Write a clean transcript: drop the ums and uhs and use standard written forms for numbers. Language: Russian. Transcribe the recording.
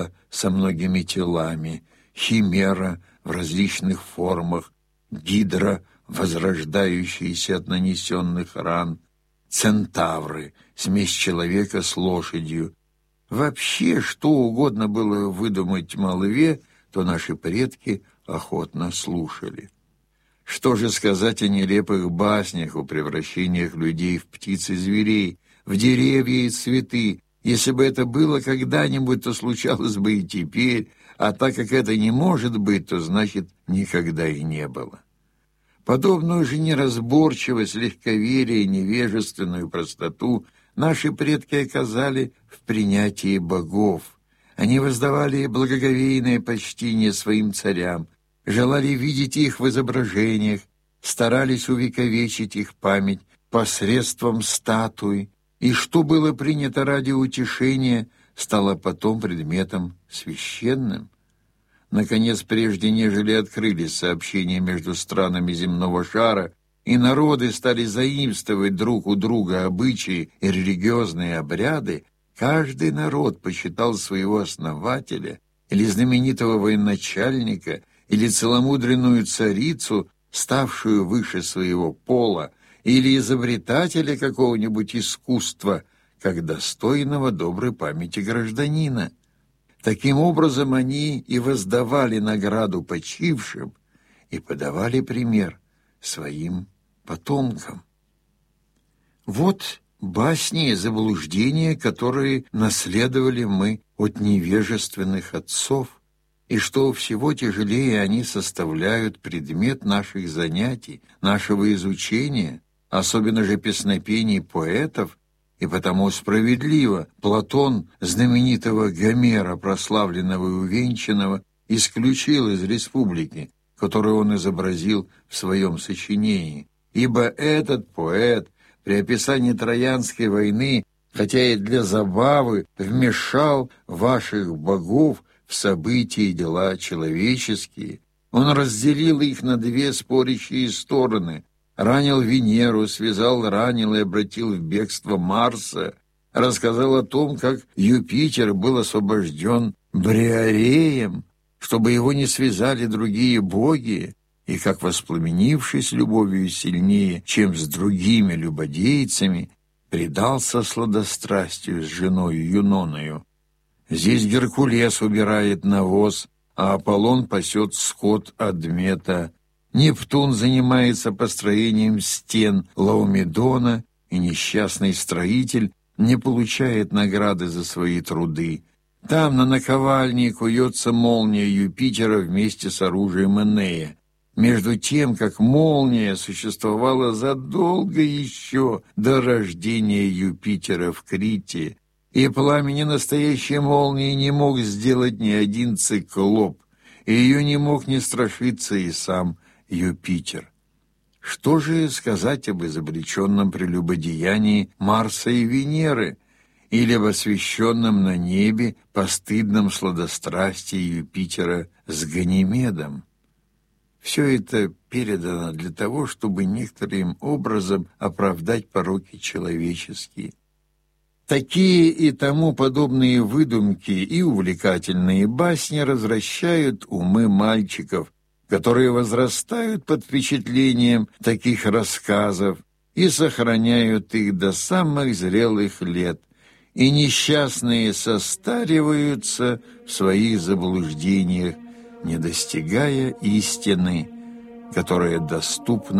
со многими телами, химера в различных формах, гидра, возрождающиеся от нанесенных ран, центавры, смесь человека с лошадью. Вообще, что угодно было выдумать молве, то наши предки охотно слушали. Что же сказать о нелепых баснях, о превращениях людей в птиц и зверей, в деревья и цветы? Если бы это было когда-нибудь, то случалось бы и теперь, а так как это не может быть, то значит никогда и не было. Подобную же неразборчивость, легковерие и невежественную простоту наши предки оказали в принятии богов. Они воздавали благоговейное почтение своим царям, желали видеть их в изображениях, старались увековечить их память посредством статуй, и что было принято ради утешения, стало потом предметом священным. Наконец, прежде нежели открылись сообщения между странами земного шара, и народы стали заимствовать друг у друга обычаи и религиозные обряды, каждый народ почитал своего основателя или знаменитого военачальника, или целомудренную царицу, ставшую выше своего пола, или изобретателя какого-нибудь искусства, как достойного доброй памяти гражданина. Таким образом, они и воздавали награду почившим и подавали пример своим потомкам. Вот басни и заблуждения, которые наследовали мы от невежественных отцов, и что всего тяжелее они составляют предмет наших занятий, нашего изучения, особенно же песнопений поэтов, и потому справедливо Платон, знаменитого Гомера, прославленного и увенчанного, исключил из республики, которую он изобразил в своем сочинении, ибо этот поэт при описании Троянской войны, хотя и для забавы, вмешал ваших богов в события и дела человеческие. Он разделил их на две спорящие стороны, ранил Венеру, ранил и обратил в бегство Марса, рассказал о том, как Юпитер был освобожден Бриареем, чтобы его не связали другие боги, и как, воспламенившись любовью сильнее, чем с другими любодейцами, предался сладострастию с женою Юноною. Здесь Геркулес убирает навоз, а Аполлон пасет скот Адмета. Нептун занимается построением стен Лаомедона, и несчастный строитель не получает награды за свои труды. Там на наковальне куется молния Юпитера вместе с оружием Энея. Между тем, как молния существовала задолго еще до рождения Юпитера в Крите, и пламени настоящей молнии не мог сделать ни один циклоп, и ее не мог не страшиться и сам Юпитер. Что же сказать об изобличенном прелюбодеянии Марса и Венеры, или об освященном на небе постыдном сладострастии Юпитера с Ганимедом? Все это передано для того, чтобы некоторым образом оправдать пороки человеческие. Такие и тому подобные выдумки и увлекательные басни развращают умы мальчиков, которые возрастают под впечатлением таких рассказов и сохраняют их до самых зрелых лет, и несчастные состариваются в своих заблуждениях, не достигая истины, которая доступна